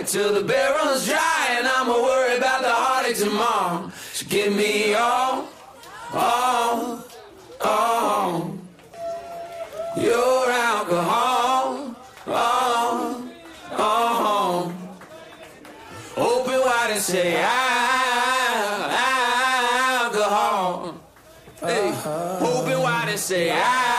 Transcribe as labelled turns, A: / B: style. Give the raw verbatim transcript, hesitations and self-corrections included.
A: till the barrel's dry, and I'm a worry about the heartache tomorrow. So give me all, all, all your alcohol, all, all. Open wide and say al- alcohol. Hey, open wide and say alcohol.